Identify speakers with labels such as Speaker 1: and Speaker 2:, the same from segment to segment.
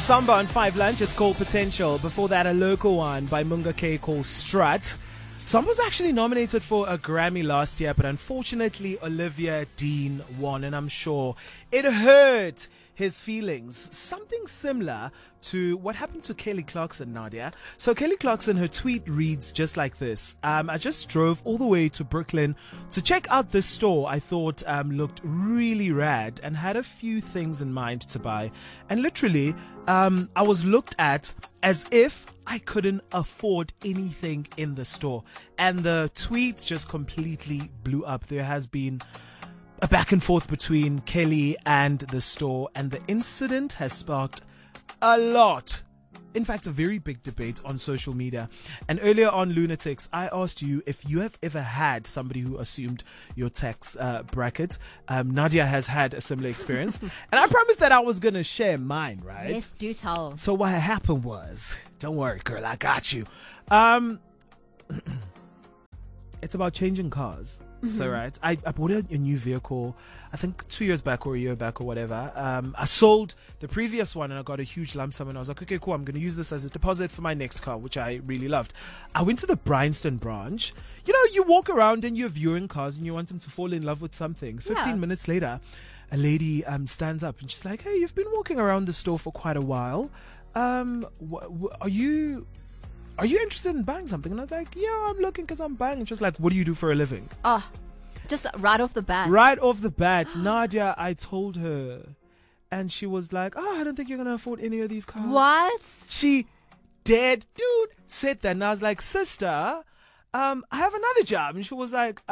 Speaker 1: Samba on 5 Lunch. It's called Potential. Before that, a local one by Munga K called Strut. Samba was actually nominated for a Grammy last year, but unfortunately Olivia Dean won, and I'm sure it hurt his feelings. Something similar to what happened to Kelly Clarkson, Nadia. So Kelly Clarkson, her tweet reads just like this. I just drove all the way to Brooklyn to check out this store I thought looked really rad and had a few things in mind to buy. And literally, I was looked at as if I couldn't afford anything in the store. And the tweets just completely blew up. There has been a back and forth between Kelly and the store, and the incident has sparked a lot. In fact, a very big debate on social media. And earlier on Lunatics, I asked you if you have ever had somebody who assumed your tax bracket. Nadia has had a similar experience. And I promised that I was going to share mine, right?
Speaker 2: Yes, do tell.
Speaker 1: So what happened was, don't worry, girl, I got you. It's about changing cars. So, right, I bought a new vehicle, I think 2 years back or a year back or whatever. I sold the previous one and I got a huge lump sum, and I was like, okay, cool, I'm going to use this as a deposit for my next car, which I really loved. I went to the Bryanston branch. You know, you walk around and you're viewing cars and you want them to fall in love with something. 15 minutes later, a lady stands up and she's like, hey, you've been walking around the store for quite a while. Are you interested in buying something? And I was like, yeah, I'm looking because I'm buying. And she was like, what do you do for a living?
Speaker 2: Oh, just right off the bat.
Speaker 1: Right off the bat, Nadia, I told her. And she was like, oh, I don't think you're going to afford any of these cars.
Speaker 2: What?
Speaker 1: She dead, dude, said that. And I was like, sister, I have another job. And she was like,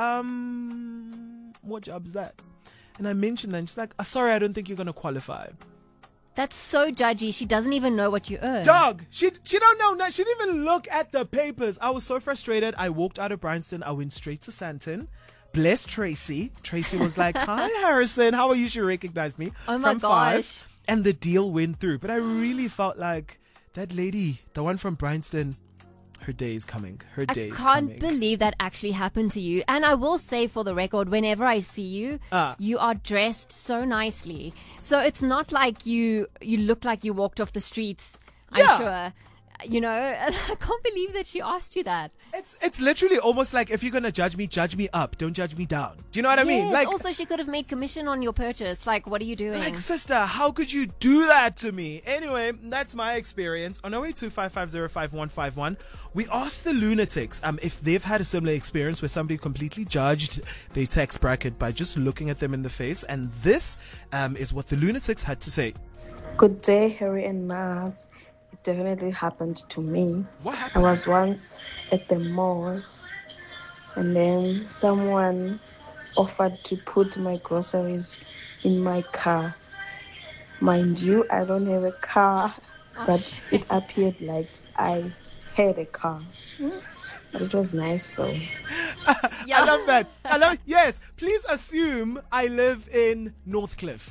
Speaker 1: what job's that? And I mentioned that. And she's like, sorry, I don't think you're going to qualify.
Speaker 2: That's so judgy. She doesn't even know what you earn.
Speaker 1: Dog, she don't know. No, she didn't even look at the papers. I was so frustrated. I walked out of Bryanston. I went straight to Sandton. Bless Tracy. Tracy was like, hi, Harrison. How are you? She recognized me.
Speaker 2: Oh my
Speaker 1: from
Speaker 2: gosh.
Speaker 1: 5. And the deal went through. But I really felt like that lady, the one from Bryanston, her day is coming. Her day is coming.
Speaker 2: I can't believe that actually happened to you. And I will say, for the record, whenever I see you, you are dressed so nicely. So it's not like you look like you walked off the streets, I'm sure. You know, I can't believe that she asked you that.
Speaker 1: It's literally almost like, if you're going to judge me up. Don't judge me down. Do you know what I mean? Like,
Speaker 2: also, she could have made commission on your purchase. Like, what are you doing?
Speaker 1: Like, sister, how could you do that to me? Anyway, that's my experience. On 0825505151, we asked the Lunatics if they've had a similar experience where somebody completely judged their tax bracket by just looking at them in the face. And this is what the Lunatics had to say.
Speaker 3: Good day, Harry and Mads. It definitely happened to me.
Speaker 1: What happened?
Speaker 3: I was once at the mall, and then someone offered to put my groceries in my car. Mind you, I don't have a car, but it appeared like I had a car. But it was nice though.
Speaker 1: I love that. Yes, please assume I live in Northcliffe.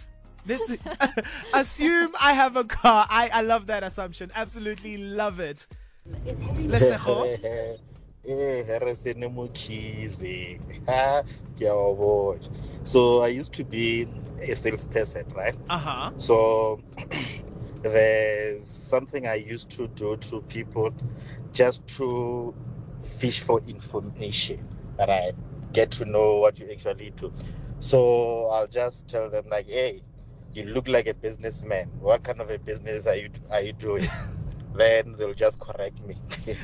Speaker 1: Assume I have a car. I love that assumption. Absolutely love it.
Speaker 4: So I used to be a salesperson, right? So there's something I used to do to people just to fish for information, right? Get to know what you actually do. So I'll just tell them like, hey, you look like a businessman. What kind of a business are you doing? Then they'll just correct me.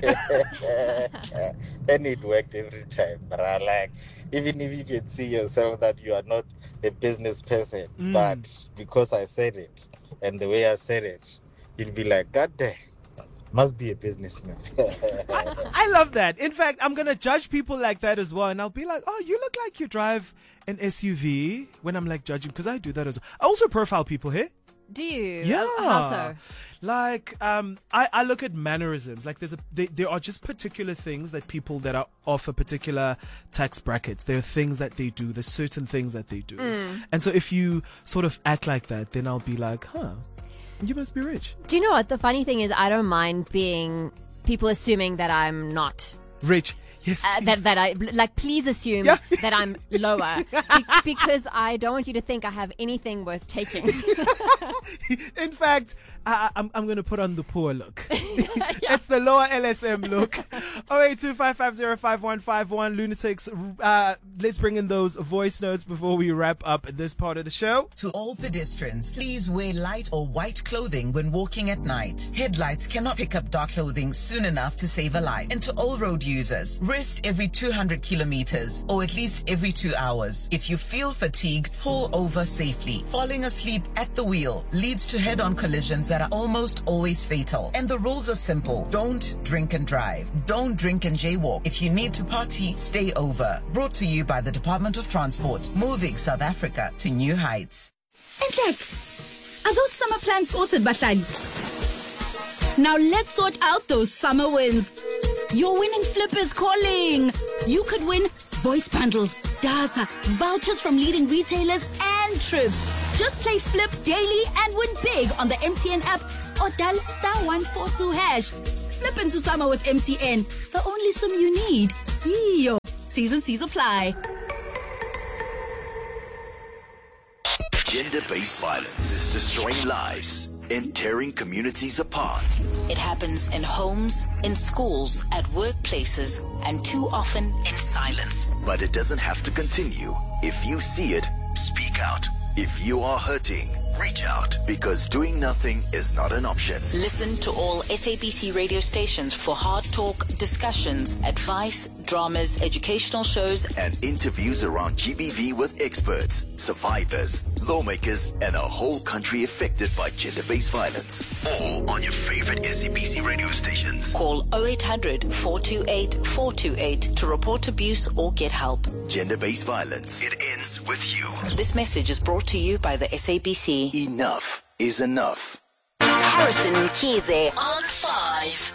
Speaker 4: And it worked every time. But I like, even if you can see yourself that you are not a business person, but because I said it and the way I said it, you'll be like, God damn, must be a businessman.
Speaker 1: I love that. In fact, I'm going to judge people like that as well. And I'll be like, oh, you look like you drive an SUV, when I'm like judging, because I do that as well. I also profile people here.
Speaker 2: Do you?
Speaker 1: Yeah.
Speaker 2: How so?
Speaker 1: Like, I look at mannerisms. Like, there are just particular things that people that are off a particular tax brackets, there are things that they do. There's certain things that they do. And so if you sort of act like that, then I'll be like, you must be rich.
Speaker 2: Do you know what? The funny thing is, I don't mind being people assuming that I'm not
Speaker 1: rich. Yes,
Speaker 2: that I like. Please assume that I'm lower because I don't want you to think I have anything worth taking.
Speaker 1: In fact, I'm going to put on the poor look. It's the lower LSM look. 0825505151 Lunatics. Let's bring in those voice notes before we wrap up this part of the show.
Speaker 5: To all pedestrians, please wear light or white clothing when walking at night. Headlights cannot pick up dark clothing soon enough to save a life. And to all road users, rest every 200 kilometers or at least every 2 hours. If you feel fatigued, pull over safely. Falling asleep at the wheel leads to head-on collisions that are almost always fatal. And the rules are simple. Don't drink and drive. Don't drink and jaywalk. If you need to party, stay over. Brought to you by the Department of Transport, moving South Africa to new heights.
Speaker 6: Entek, are those summer plans sorted, Bahlali? Now let's sort out those summer wins. Your winning flip is calling. You could win voice bundles, data, vouchers from leading retailers, and trips. Just play Flip daily and win big on the MTN app or dial *142#. Flip into summer with MTN. The only SIM you need. Yo. T's apply.
Speaker 7: Gender-based violence is destroying lives and tearing communities apart.
Speaker 8: It happens in homes, in schools, at workplaces, and too often in silence.
Speaker 7: But it doesn't have to continue. If you see it, speak out. If you are hurting, reach out, because doing nothing is not an option.
Speaker 8: Listen to all SABC radio stations for hard talk, discussions, advice, dramas, educational shows,
Speaker 7: and interviews around GBV with experts, survivors, lawmakers, and a whole country affected by gender-based violence. All on your favorite SABC radio stations.
Speaker 8: Call 0800 428 428 to report abuse or get help.
Speaker 7: Gender-based violence. It ends with you.
Speaker 8: This message is brought to you by the SABC.
Speaker 7: Enough is enough.
Speaker 8: Harrison Mkhize on 5.